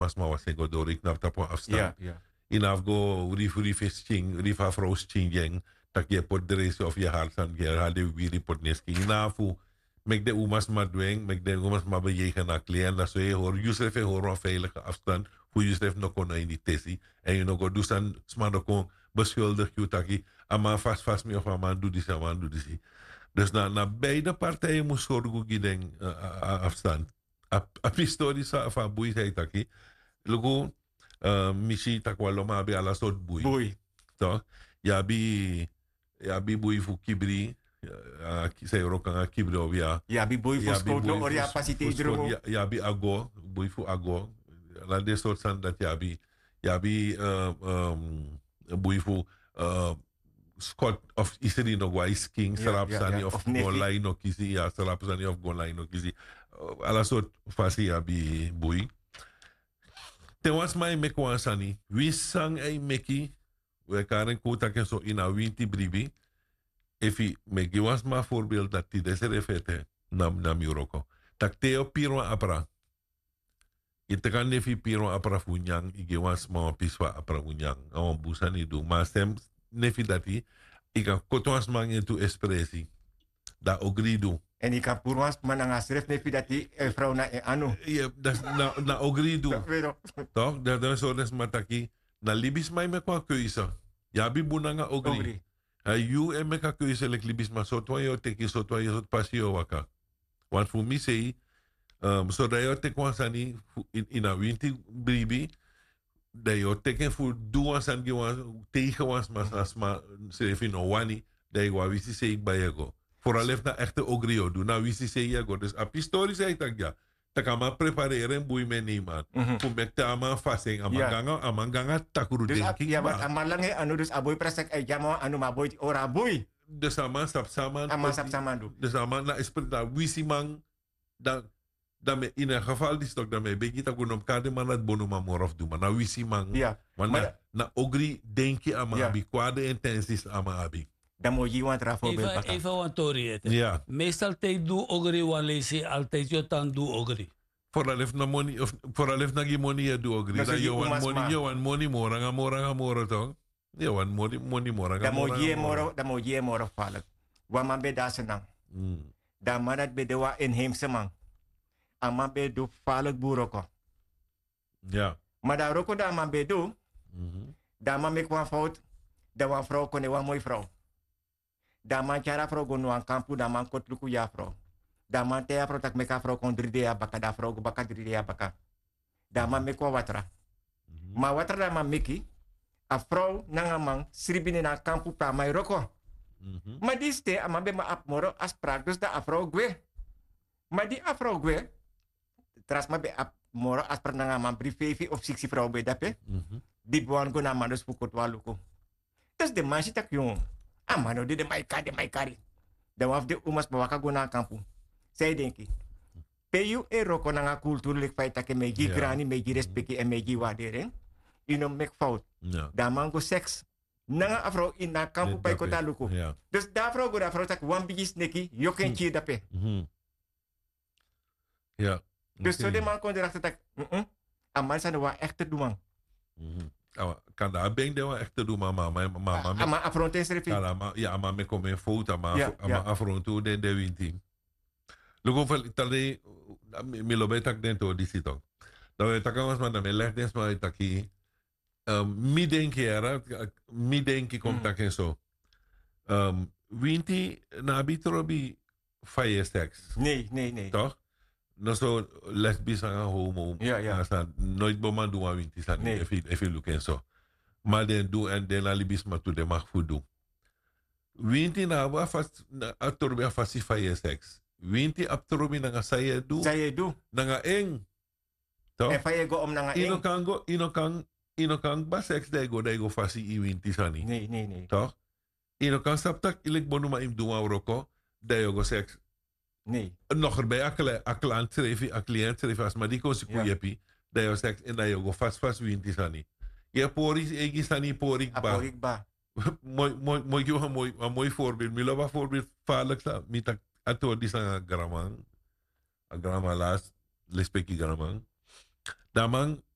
mas ma was go door ik naar tapo afstand. Ja. Inaf go rif ching, rif afroos ching tak je pot dres of je hartan je hade wiri pot neski. Inafu mek de umas ma dweng, mek de umas ma bejegen na klien, dat je hoor, Yusuf hoor een veilige afstand, voor Yusuf nog kon in die tessie. En je nog go dus aan sma kon beschuldig je taki, ama vast me of ama doe die. Dus na beide partijen moest zorgen giden afstand. A pistori sa fa bui say taki. Lugu misi takwa loma be ala sot bui. Bui. To yabi bui fu kibri say rokan kibri ovia. Yabi bui fu skoto or ya pasite hidromo. Yabi ago bui fu ago. La de sort san dat yabi bui fu Scott of iseri no wise king sarap sani of golai no kisi ya sarap sani of golai no kisi ala sort fasi ya bi bui te was mai mekwa sani wisang ai meki we karen kuta ke so ina winti bribi efi meki was ma voorbeeld dat ti desere fete nam Euroko tak teo piro apra ite kan nefi piro apra funyang ige was ma piswa apra funyang awon busani du ma sem nefi dati ika kotwas mange tu espresi da ogridu en ika purwas mananga sref nefi dati vrouw na anu ja das na ogridu toch da so des mataki na libis mai me kwa keuze ja bi bunanga ogri you en me ka keuze lek libis ma so toyo teki so toyo pasio waka want for me say so da yo te kwansani in a winti bribi dat je teken voor duas en tegen was maar als maar se no wani dat je wisi se ik bij go vooral heeft na echte ogrio doen na wisi se je go dus op historie zei tak ja tak ama prepareren bui meniman voor met ama fasing amanganga takuru denki ja wat amalange anu dus aboy presek jamo anu maboy ora boy dus ama sap saman do dus ama na esprit wisi man dan in een geval die stok daarmee begint dat we kade man het bonuma morof doen maar na wisi man want na ogri denki ama abi kwade intenties ama abi dan moet je want rafo even wat tori ja meestal te do ogri walesi altijd je tan do ogri vooral na money of vooral na money do ogri dat je wan money moranga toch je wan money moranga dan moet je moro fallen wa man be dasenang dan man het be de wa inheemse man ama be do falak buroko. Ja. Maar daar ook da man be do. Da man mek wan fout. Da wan vrouw kon wan mooi vrouw. Da man chara vrouw go no an kampu da man kot luku ya vrouw. Da man te ya vrouw tak meka vrouw kon 3D ya baka da vrouw go baka 3D ya baka. Da man mek watra. Ma watra da man meki. A vrouw nanga man sribine na kampu pa mai roko. Ma diste ama be ma ap moro as practice da afro gwe. Ma di afro gwe tras ma be ap moro as per nanga man privé of siksi vrouw be dape. Di buan go na manus pukot waluko. Dus de man tak jong. Amano de mai kari. Dan waf de umas bawaka go na kampu. Zij denki. Peyu e roko nanga kultur lik fay take meji grani meji respecti en meji waderen. Ino mek fout. Dan man go seks. Nanga afro in na kampu pay kota luko. Dus da afro go da afro tak wan bigis neki yoken chi dape. Ja. Dus zo de man kon erachter tak. Aman sa wa echte dumang. Kan daar ben de echt te doen mama ama afronten servi ja maar me kom in foto maar afronto de winti lugo vel tale mi lo betak dentro di sito da we takamos maar me leg des maar taki mi denki kom tak en zo winti na bitrobi fire sex nee toch no so lesbisch en homo. Ja. Nooit boman doen aan winti san. Nee. If you look en zo. Maar den doen en den alibis maar toe de mag voor doen. Winti na wa fast atorbi afasi fire sex. Winti aptorobi na nga saye do. Na nga eng. To. En fire go om na nga eng. Ino kang ba sex dego fasi I winti sani. Nee. Toch? Ino kang saptak ilik bonuma im doen aan roko. Dego sex. Nee. Nog erbij, a cliënt schreef als maar die kon ze kujepi. Dat je zegt, en dat je go vast wint sani. Je poris, egi sani porik ba. Mooi voorbeeld. Milo ba voorbeeld vaarlijk sa. Mita ato di sa gramang. A grama las, lespeki gramang. Damang,